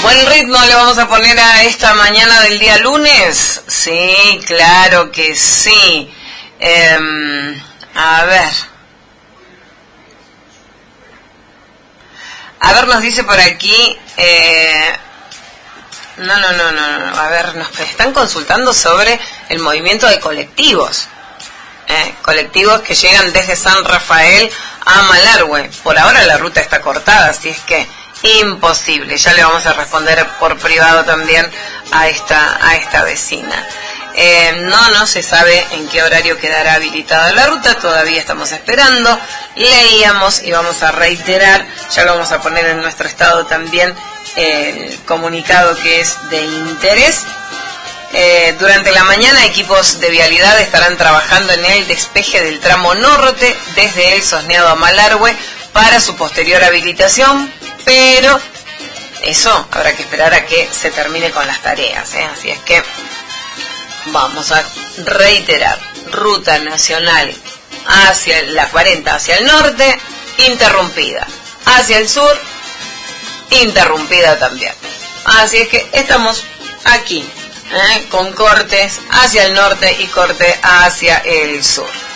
Buen ritmo le vamos a poner a esta mañana del día lunes. Sí, claro que sí. A ver, nos dice por aquí. No. A ver, nos están consultando sobre el movimiento de colectivos. Colectivos que llegan desde San Rafael a Malargüe. Por ahora la ruta está cortada, así es que imposible. Ya le vamos a responder por privado también a esta vecina. No se sabe en qué horario quedará habilitada la ruta, todavía estamos esperando. Leíamos y vamos a reiterar, ya lo vamos a poner en nuestro estado también, el comunicado que es de interés. Durante la mañana equipos de vialidad estarán trabajando en el despeje del tramo norte desde el Sosneado a Malargüe para su posterior habilitación, pero eso habrá que esperar a que se termine con las tareas, así es que vamos a reiterar: ruta nacional hacia la 40 hacia el norte, interrumpida; hacia el sur, interrumpida también. Así es que estamos aquí, con cortes hacia el norte y corte hacia el sur.